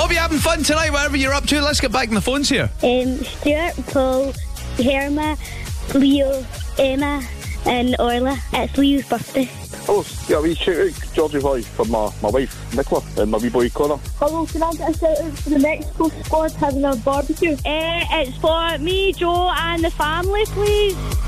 Hope you're having fun tonight, whatever you're up to. Let's get back on the phones here. Stuart, Paul, Herma, Leo, Emma and Orla. It's Leo's birthday. Oh, yeah, we shout out Georgie Boy for my wife, Nicola, and my wee boy, Connor. Hello, can I get a shout out for the Mexico squad having a barbecue? It's for me, Joe and the family, please.